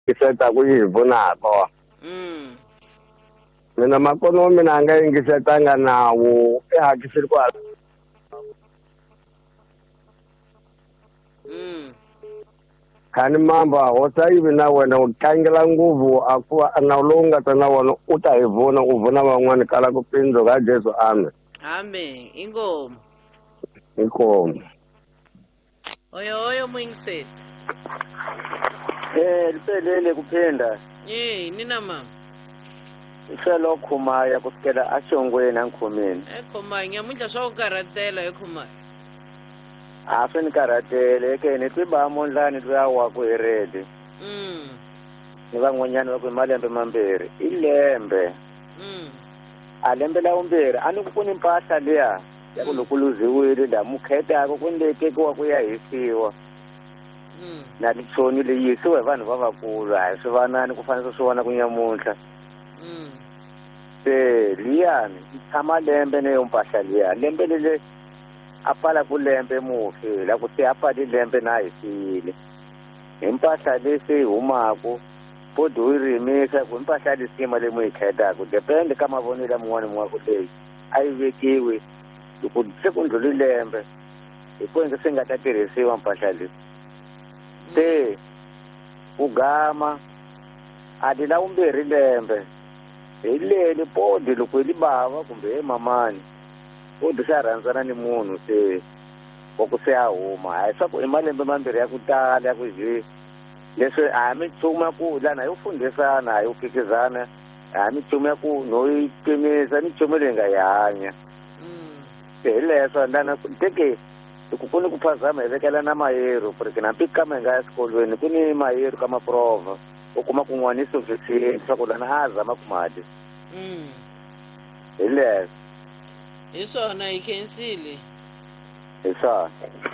yingiseta ku yi vonaka mina makono mina a nga yingisetanga nawu ehakiseli ku khani mamba hosa yivi na wena u tlangela ngopfu a ku va nawu lowu nga ta na wona u ta hi vona u vona van'wani kala ku pindzo ka Jesu amen inkomo oyo muyingiseli liphelele kuphenda nina mama iselo khumaya kusukela axongweni ankhomeni khumaya nyamuntlha swa ku karhatela khumaya a swi ni karhatele ke ni twi ba mondlani luya wa ku herede ni van'wanyani va ku hi malembe mambirhi i lembe a lembe la vumbirhi a ni ku ni mpahla liya ya ku loko luziwile la mukhetako ku ni tekiwa ku ya hisiwa na litshoni leyi yisiwa hi vanhu lavakulu a hi swivanani ku fanele swi vona ku nyamuntlha se liyani yi tshama lembe neyo mpahla liya lembe lele a pfala ku lembe mufi la ku se a pfali lembe na hisiyile hi mpahla lesi hi humaku podi u yi rimisa ku mpahla lisima leyi mu yi khetaku depende ka mavonelo man'wana ku leyi a yi vekiwi loko se ku ndluli lembe hi ku se nga ta tirhisiwa mpahla leyi se ku gama a li la vumbirhi lembe hi leli podi loko hi li bava kumbe hi mamani podi se a rhandzana ni munhu se ku se a huma a hi swa ku i malembe mambirhi ya ku tala ya ku zi leswi a hi minchumu ya ku lana yo fundisana hi yo phikizana a hi minchumu ya ku no yi pimisa minchumu leyi nga hi hanya se hi leswo lana teke loko ku ni ku phazama hi vekela na mayeru porque nampi kama hi nga ya eswikolweni ku ni mayeru ka maprova u kuma kun'wana i sofisini swa ku lana a zama ku mali hi leswo hi swona hi khensile hi swona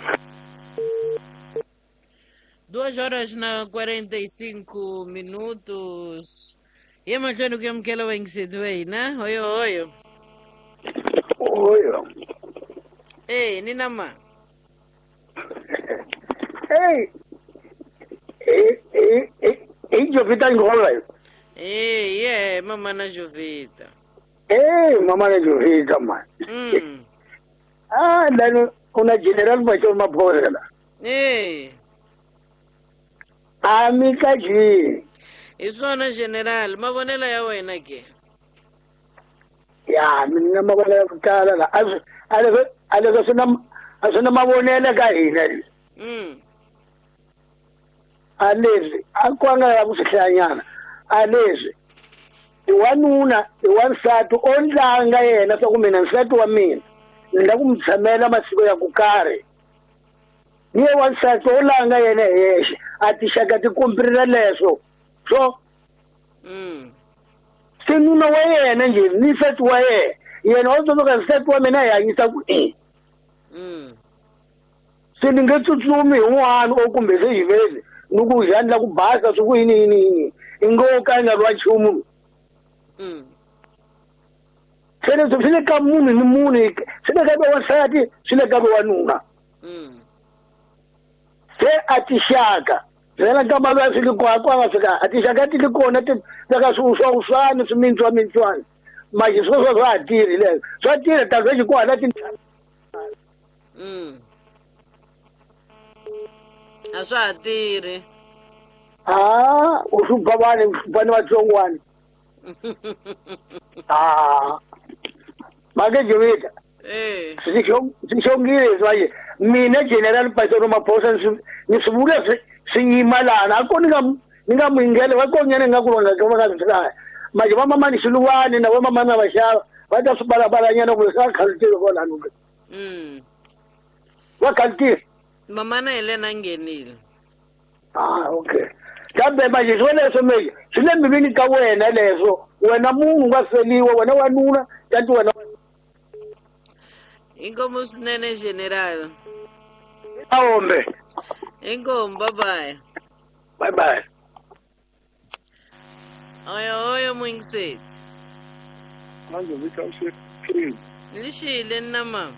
2 horas na 45 minutos ye mahlweni ku yamukela wayingiseti wa hina hoyo nina ma hi Jovita Ngola mama na Jovita mama na Jovita man lano una general macho mapholela amika ji hi swona general mavonelo ya wena ke ya mina mavonelo ku tala la aleko sina mavonelo ka hina alezi akwanga ya kusihlanyana alezi iwanuna iwansati ondlanga yena swa ku mina nsati wa mina ni la ku mi tshamela masiku ya ku karhi niye wansati o langa yena hexe a tixaka ti kumpirila leswo so se nuna wa yena njhe ni nsati wa yena wa tsundzuka nsati wa mina hi hanyisa ku se ni nge tsutsumi hi n'wana o kumbe se xivezi ni ku xandla ku basa swi ku yini i ngo ka nga ri wa nchumu se leswi swi le ka munhu ni munhu swi le ka wansati swi le ka wanuna se a tixaka byela nkama loya swi likwako a nga fika a tixaka ti li kona ti veka swiuswani swimitswamitswani maxi sweswo swa ha tirhi leswo swa tirha talvexe ku hala a swa ha tirhi u hlupha vanhu hlupha vatsongwana make Jovita swi xongile swaye mina general pastor Maphosa ni swi vula swi yima lana a ko ni nga mwingele wa ko nyane nga ku ronga ka va ka swi maje va mama ni xiluwani na va mama na vaxava va ta swi balabalanyana ku sa khaltile ko lana va khaltile mama na Helena ngenile okay kambe maje swi leswo meje swi le mivini ka wena leswo wena munhu nga feliwa wena wanuna kanti wena inkomo swinene general aombe inkomo bye bye oyo muyingiseli manje vitawushe lixile nina mama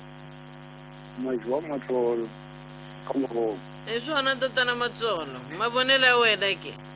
majiwa matsolo kamabo hi swona tatana Matsolo mavonelo ya wena ke